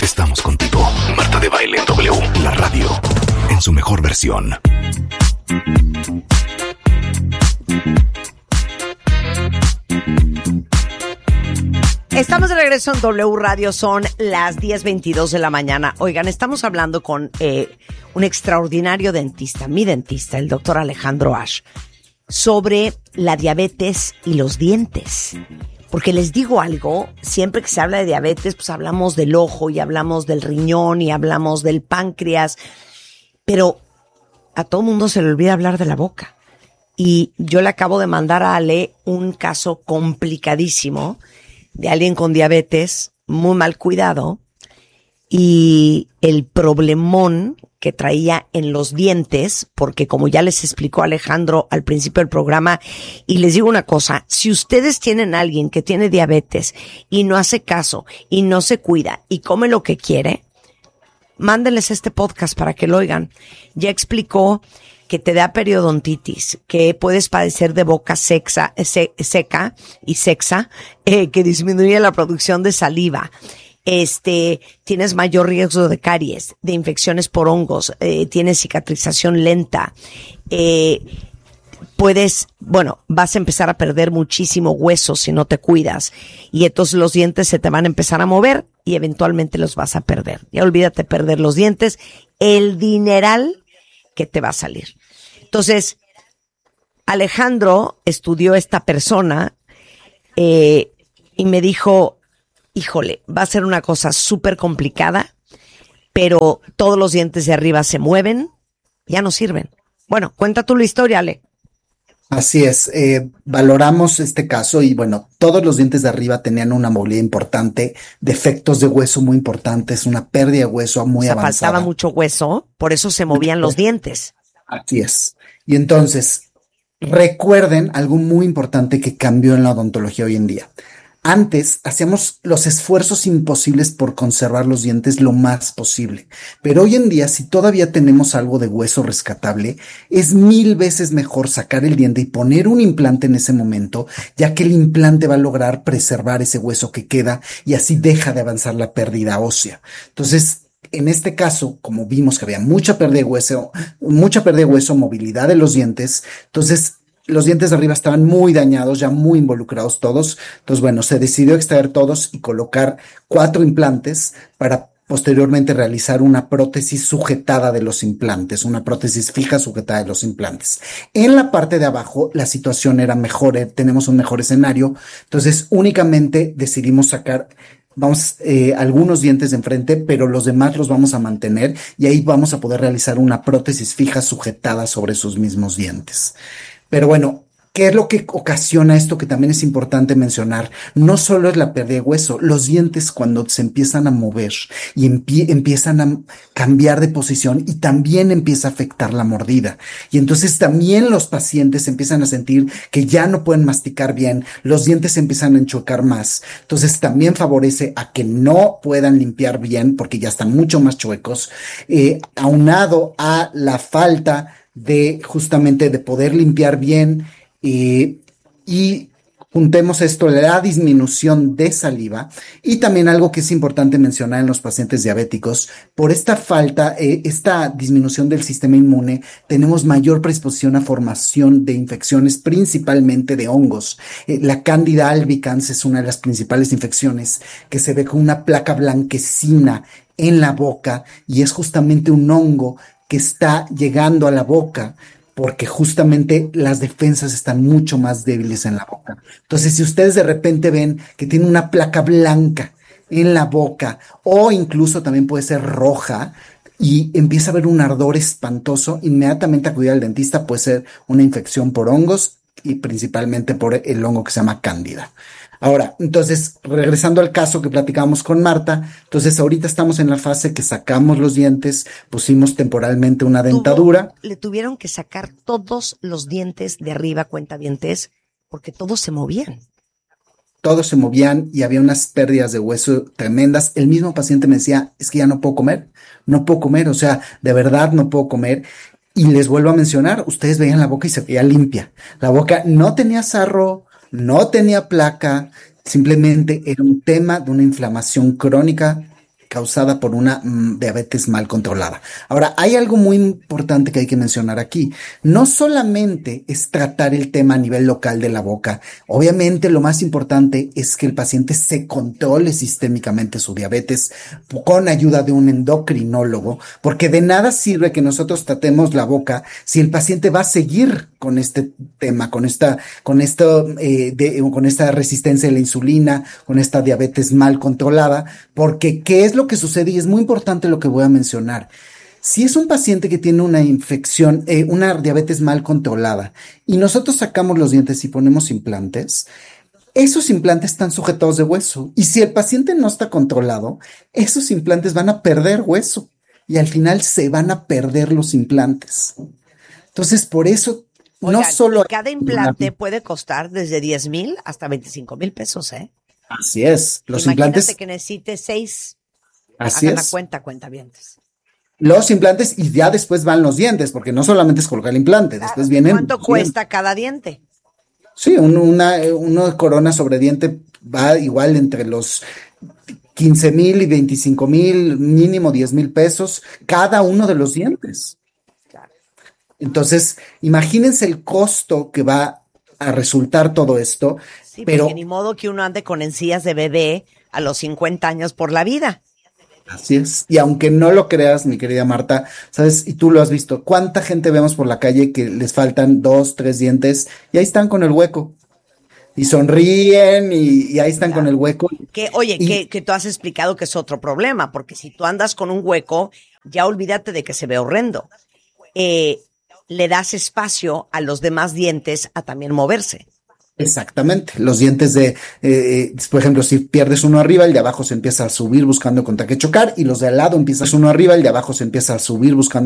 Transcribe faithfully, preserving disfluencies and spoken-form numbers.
Estamos contigo. Marta de Baile en W, la radio, en su mejor versión. Estamos de regreso en W Radio, son las diez veintidós de la mañana. Oigan, estamos hablando con eh, un extraordinario dentista, mi dentista, el doctor Alejandro Ash, sobre la diabetes y los dientes. Porque les digo algo, siempre que se habla de diabetes, pues hablamos del ojo y hablamos del riñón y hablamos del páncreas, pero a todo mundo se le olvida hablar de la boca. Y yo le acabo de mandar a Ale un caso complicadísimo de alguien con diabetes, muy mal cuidado, y el problemón que traía en los dientes, porque como ya les explicó Alejandro al principio del programa, y les digo una cosa, si ustedes tienen a alguien que tiene diabetes y no hace caso, y no se cuida, y come lo que quiere, mándenles este podcast para que lo oigan. Ya explicó que te da periodontitis, que puedes padecer de boca sexa, se, seca y sexa, eh, que disminuye la producción de saliva. Este, tienes mayor riesgo de caries, de infecciones por hongos, eh, tienes cicatrización lenta, eh, puedes, bueno, vas a empezar a perder muchísimo hueso si no te cuidas, y entonces los dientes se te van a empezar a mover y eventualmente los vas a perder. Ya olvídate perder los dientes, el dineral que te va a salir. Entonces, Alejandro estudió esta persona eh, y me dijo, híjole, va a ser una cosa súper complicada, pero todos los dientes de arriba se mueven, ya no sirven. Bueno, cuenta tú la historia, Ale. Así es, eh, valoramos este caso y bueno, todos los dientes de arriba tenían una movilidad importante, defectos de hueso muy importantes, una pérdida de hueso muy o sea, avanzada. Faltaba mucho hueso, por eso se movían los dientes. Así es. Y entonces, recuerden algo muy importante que cambió en la odontología hoy en día. Antes hacíamos los esfuerzos imposibles por conservar los dientes lo más posible, pero hoy en día si todavía tenemos algo de hueso rescatable, es mil veces mejor sacar el diente y poner un implante en ese momento, ya que el implante va a lograr preservar ese hueso que queda y así deja de avanzar la pérdida ósea. Entonces, en este caso, como vimos que había mucha pérdida de hueso, mucha pérdida de hueso, movilidad de los dientes, entonces los dientes de arriba estaban muy dañados, ya muy involucrados todos. Entonces, bueno, se decidió extraer todos y colocar cuatro implantes para posteriormente realizar una prótesis sujetada de los implantes, una prótesis fija sujetada de los implantes. En la parte de abajo, la situación era mejor, eh, tenemos un mejor escenario. Entonces, únicamente decidimos sacar Vamos, eh, algunos dientes de enfrente, pero los demás los vamos a mantener y ahí vamos a poder realizar una prótesis fija sujetada sobre sus mismos dientes. Pero bueno, ¿qué es lo que ocasiona esto que también es importante mencionar? No solo es la pérdida de hueso, los dientes cuando se empiezan a mover y empie- empiezan a cambiar de posición y también empieza a afectar la mordida. Y entonces también los pacientes empiezan a sentir que ya no pueden masticar bien, los dientes se empiezan a enchocar más. Entonces también favorece a que no puedan limpiar bien porque ya están mucho más chuecos, eh, aunado a la falta de justamente de poder limpiar bien. Eh, y juntemos esto, la disminución de saliva y también algo que es importante mencionar en los pacientes diabéticos, por esta falta, eh, esta disminución del sistema inmune, tenemos mayor predisposición a formación de infecciones, principalmente de hongos. Eh, la Candida albicans es una de las principales infecciones que se ve con una placa blanquecina en la boca y es justamente un hongo que está llegando a la boca porque justamente las defensas están mucho más débiles en la boca. Entonces, si ustedes de repente ven que tiene una placa blanca en la boca o incluso también puede ser roja y empieza a haber un ardor espantoso, inmediatamente acudir al dentista. Puede ser una infección por hongos y principalmente por el hongo que se llama Cándida. Ahora, entonces, regresando al caso que platicábamos con Marta, entonces ahorita estamos en la fase que sacamos los dientes, pusimos temporalmente una dentadura. Tuvo, le tuvieron que sacar todos los dientes de arriba, cuentavientes, porque todos se movían. Todos se movían y había unas pérdidas de hueso tremendas. El mismo paciente me decía, es que ya no puedo comer, no puedo comer, o sea, de verdad no puedo comer. Y les vuelvo a mencionar, ustedes veían la boca y se veía limpia. La boca no tenía sarro, no tenía placa, simplemente era un tema de una inflamación crónica causada por una mm, diabetes mal controlada. Ahora, hay algo muy importante que hay que mencionar aquí. No solamente es tratar el tema a nivel local de la boca. Obviamente, lo más importante es que el paciente se controle sistémicamente su diabetes con ayuda de un endocrinólogo, porque de nada sirve que nosotros tratemos la boca si el paciente va a seguir con este tema, con esta, con esto, eh, de, con esta resistencia a la insulina, con esta diabetes mal controlada, porque ¿qué es lo que sucede? Y es muy importante lo que voy a mencionar. Si es un paciente que tiene una infección, eh, una diabetes mal controlada, y nosotros sacamos los dientes y ponemos implantes, esos implantes están sujetados de hueso. Y si el paciente no está controlado, esos implantes van a perder hueso. Y al final se van a perder los implantes. Entonces, por eso, Oigan, no solo... cada implante puede costar desde diez mil hasta veinticinco mil pesos, ¿eh? Así es. Los Imagínate implantes... que necesite seis. Así Hagan es. la cuenta, cuentavientes. Los implantes y ya después van los dientes, porque no solamente es colocar el implante, Claro. después vienen... ¿Cuánto cuesta cada diente? Sí, un, una, una corona sobre diente va igual entre los quince mil y veinticinco mil, mínimo diez mil pesos, cada uno de los dientes. Entonces, imagínense el costo que va a resultar todo esto. Sí, pero porque ni modo que uno ande con encías de bebé a los cincuenta años por la vida. Así es. Y aunque no lo creas, mi querida Marta, ¿sabes? Y tú lo has visto. ¿Cuánta gente vemos por la calle que les faltan dos, tres dientes y ahí están con el hueco? Y sonríen y, y ahí están Claro. con el hueco. Que, oye, Y- que, que tú has explicado que es otro problema, porque si tú andas con un hueco, ya olvídate de que se ve horrendo. Eh, le das espacio a los demás dientes a también moverse. Exactamente. Los dientes de, eh, eh, por ejemplo, si pierdes uno arriba, el de abajo se empieza a subir buscando contra qué chocar y los de al lado empiezas uno arriba, el de abajo se empieza a subir buscando